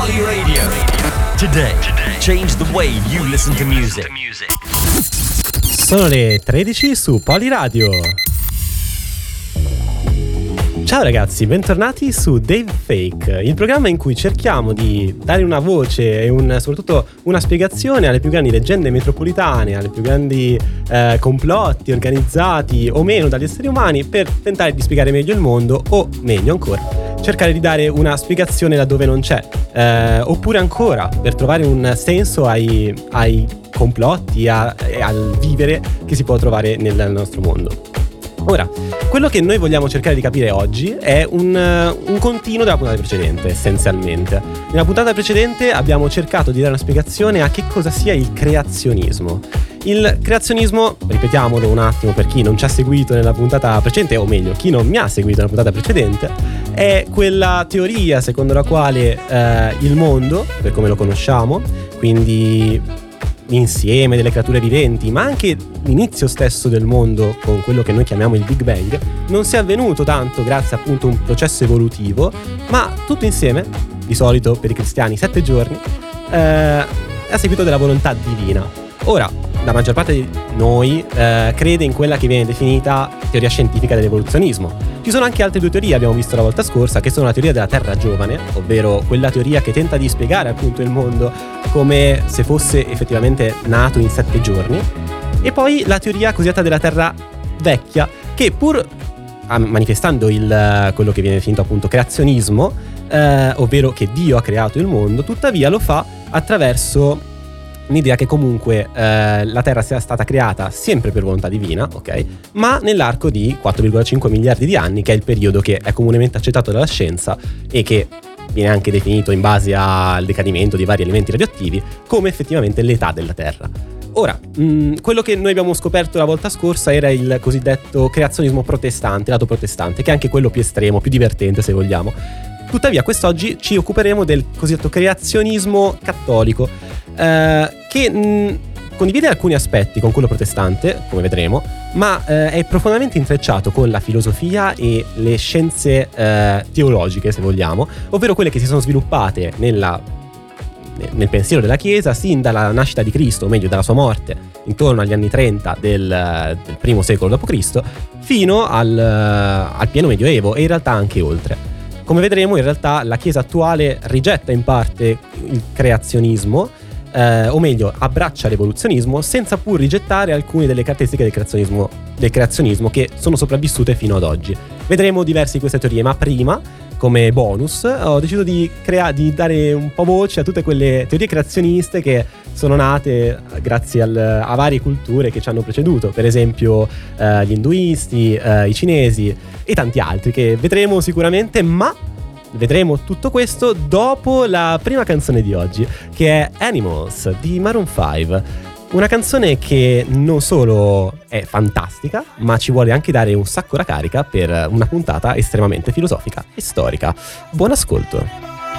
Pali Radio. Today, change the way you listen to music. Sono le 13 su Pali Radio. Ciao ragazzi, bentornati su Dave Fake, il programma in cui cerchiamo di dare una voce e soprattutto una spiegazione alle più grandi leggende metropolitane, alle più grandi complotti organizzati o meno dagli esseri umani, per tentare di spiegare meglio il mondo, o meglio ancora, cercare di dare una spiegazione laddove non c'è, oppure ancora per trovare un senso ai complotti, al vivere che si può trovare nel nostro mondo. Ora, quello che noi vogliamo cercare di capire oggi è un continuo della puntata precedente, essenzialmente. Nella puntata precedente abbiamo cercato di dare una spiegazione a che cosa sia il creazionismo. Il creazionismo, ripetiamolo un attimo per chi non ci ha seguito nella puntata precedente, o meglio, chi non mi ha seguito nella puntata precedente, è quella teoria secondo la quale il mondo, per come lo conosciamo, quindi l'insieme delle creature viventi, ma anche l'inizio stesso del mondo con quello che noi chiamiamo il Big Bang, non sia avvenuto tanto grazie appunto a un processo evolutivo, ma tutto insieme, di solito per i cristiani 7 giorni, a seguito della volontà divina. Ora, la maggior parte di noi crede in quella che viene definita teoria scientifica dell'evoluzionismo. Ci sono anche altre due teorie, abbiamo visto la volta scorsa, che sono la teoria della Terra giovane, ovvero quella teoria che tenta di spiegare appunto il mondo come se fosse effettivamente nato in 7 giorni, e poi la teoria cosiddetta della Terra vecchia, che pur manifestando quello che viene definito appunto creazionismo, ovvero che Dio ha creato il mondo, tuttavia lo fa attraverso un'idea che comunque la Terra sia stata creata sempre per volontà divina, ok? Ma nell'arco di 4,5 miliardi di anni, che è il periodo che è comunemente accettato dalla scienza e che viene anche definito in base al decadimento di vari elementi radioattivi come effettivamente l'età della Terra. Ora, quello che noi abbiamo scoperto la volta scorsa era il cosiddetto creazionismo protestante, lato protestante, che è anche quello più estremo, più divertente se vogliamo. Tuttavia quest'oggi ci occuperemo del cosiddetto creazionismo cattolico, che condivide alcuni aspetti con quello protestante, come vedremo, ma è profondamente intrecciato con la filosofia e le scienze teologiche, se vogliamo, ovvero quelle che si sono sviluppate nel pensiero della Chiesa sin dalla nascita di Cristo, o meglio dalla sua morte, intorno agli anni 30 del primo secolo d.C., fino al pieno Medioevo, e in realtà anche oltre. Come vedremo, in realtà la Chiesa attuale rigetta in parte il creazionismo, o meglio abbraccia l'evoluzionismo, senza pur rigettare alcune delle caratteristiche del creazionismo che sono sopravvissute fino ad oggi. Vedremo diverse di queste teorie, ma prima, come bonus, ho deciso di dare un po' voce a tutte quelle teorie creazioniste che sono nate grazie a varie culture che ci hanno preceduto, per esempio gli induisti, i cinesi e tanti altri che vedremo sicuramente, ma vedremo tutto questo dopo la prima canzone di oggi, che è Animals di Maroon 5. Una canzone che non solo è fantastica, ma ci vuole anche dare un sacco la carica per una puntata estremamente filosofica e storica. Buon ascolto.